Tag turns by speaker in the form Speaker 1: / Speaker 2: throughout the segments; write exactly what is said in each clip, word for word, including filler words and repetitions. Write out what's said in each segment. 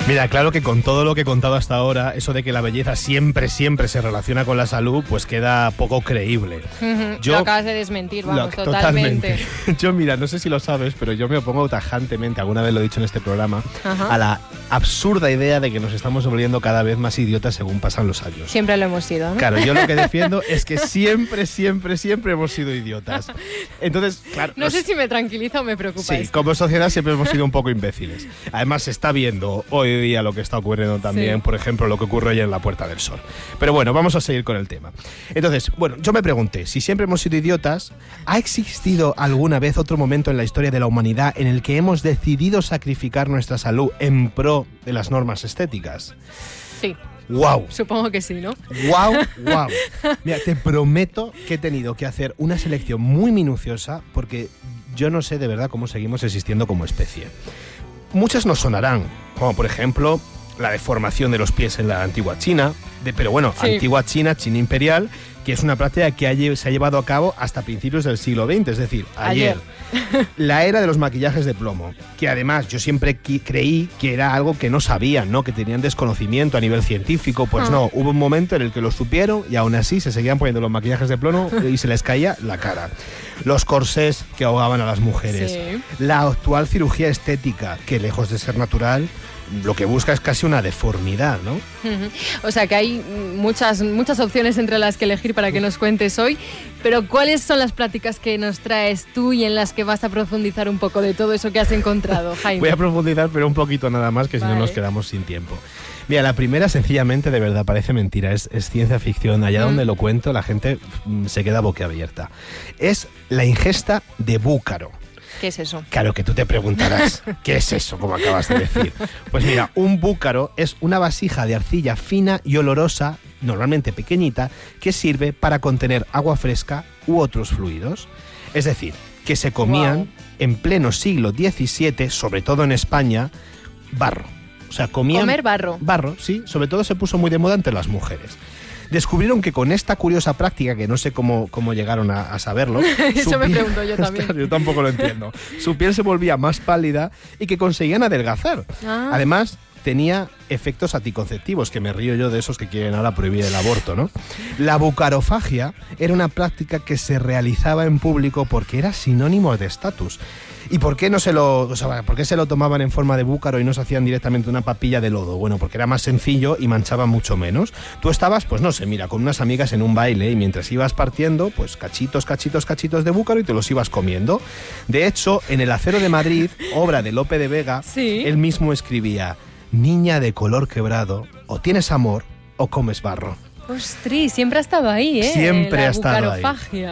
Speaker 1: Mira, claro que con todo lo que he contado hasta ahora, eso de que la belleza siempre, siempre se relaciona con la salud, pues queda poco creíble.
Speaker 2: Uh-huh.
Speaker 1: Yo,
Speaker 2: lo acabas de desmentir, vamos,
Speaker 1: lo,
Speaker 2: totalmente.
Speaker 1: totalmente. Yo, mira, no sé si lo sabes, pero yo me opongo tajantemente, alguna vez lo he dicho en este programa, uh-huh. a la absurda idea de que nos estamos volviendo cada vez más idiotas según pasan los años.
Speaker 2: Siempre lo hemos sido, ¿no?
Speaker 1: Claro, yo lo que defiendo es que siempre, siempre, siempre hemos sido idiotas. Entonces, claro...
Speaker 2: No
Speaker 1: los...
Speaker 2: sé si me tranquiliza o me preocupa
Speaker 1: Sí,
Speaker 2: esto.
Speaker 1: como sociedad siempre hemos sido un poco imbéciles. Además, se está viendo hoy día lo que está ocurriendo también, sí. Por ejemplo, lo que ocurre hoy en la Puerta del Sol. Pero bueno, vamos a seguir con el tema. Entonces, bueno, yo me pregunté, si siempre hemos sido idiotas, ¿ha existido alguna vez otro momento en la historia de la humanidad en el que hemos decidido sacrificar nuestra salud en pro de las normas estéticas?
Speaker 2: Sí.
Speaker 1: ¡Wow!
Speaker 2: Supongo que sí, ¿no?
Speaker 1: ¡Wow! ¡Wow! Mira, te prometo que he tenido que hacer una selección muy minuciosa porque yo no sé de verdad cómo seguimos existiendo como especie. Muchas nos sonarán, como por ejemplo la deformación de los pies en la antigua China, de, pero bueno, sí. Antigua China, China imperial, que es una práctica que ha, se ha llevado a cabo hasta principios del siglo veinte, es decir, ayer. ayer. La era de los maquillajes de plomo, que además yo siempre creí que era algo que no sabían, ¿no? Que tenían desconocimiento a nivel científico, pues ah. no, hubo un momento en el que lo supieron y aún así se seguían poniendo los maquillajes de plomo y se les caía la cara. Los corsés que ahogaban a las mujeres, sí. La actual cirugía estética, que lejos de ser natural, lo que busca es casi una deformidad, ¿no?
Speaker 2: Uh-huh. O sea que hay muchas, muchas opciones entre las que elegir para que nos cuentes hoy, pero ¿cuáles son las prácticas que nos traes tú y en las que vas a profundizar un poco de todo eso que has encontrado, Jaime?
Speaker 1: Voy a profundizar, pero un poquito nada más, que vale. Si no nos quedamos sin tiempo. Mira, la primera sencillamente, de verdad, parece mentira, es, es ciencia ficción. Allá mm. donde lo cuento, la gente se queda boquiabierta. Es la ingesta de búcaro.
Speaker 2: ¿Qué es eso?
Speaker 1: Claro que tú te preguntarás, ¿qué es eso, como acabas de decir? Pues mira, un búcaro es una vasija de arcilla fina y olorosa, normalmente pequeñita, que sirve para contener agua fresca u otros fluidos. Es decir, que se comían wow. en pleno siglo diecisiete, sobre todo en España, barro. O sea, comían...
Speaker 2: Comer barro.
Speaker 1: Barro, sí. Sobre todo se puso muy de moda entre las mujeres. Descubrieron que con esta curiosa práctica, que no sé cómo, cómo llegaron a, a saberlo...
Speaker 2: Eso me piel, pregunto yo también.
Speaker 1: Yo tampoco lo entiendo. Su piel se volvía más pálida y que conseguían adelgazar. Ah. Además, tenía efectos anticonceptivos, que me río yo de esos que quieren ahora prohibir el aborto, ¿no? La bucarofagia era una práctica que se realizaba en público porque era sinónimo de estatus. ¿Y por qué no se lo, o sea, por qué se lo tomaban en forma de búcaro y no se hacían directamente una papilla de lodo? Bueno, porque era más sencillo y manchaba mucho menos. Tú estabas, pues no sé, mira, con unas amigas en un baile y mientras ibas partiendo, pues cachitos, cachitos, cachitos de búcaro y te los ibas comiendo. De hecho, en El Acero de Madrid, obra de Lope de Vega, ¿sí? Él mismo escribía: niña de color quebrado, o tienes amor o comes barro.
Speaker 2: Ostras, siempre ha estado ahí, ¿eh?
Speaker 1: Siempre
Speaker 2: la
Speaker 1: ha estado ahí.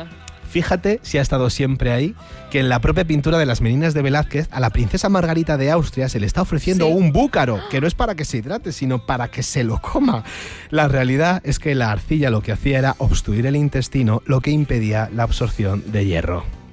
Speaker 1: Fíjate si ha estado siempre ahí, que en la propia pintura de las Meninas de Velázquez, a la princesa Margarita de Austria se le está ofreciendo ¿sí? un búcaro, que no es para que se hidrate, sino para que se lo coma. La realidad es que la arcilla lo que hacía era obstruir el intestino, lo que impedía la absorción de hierro.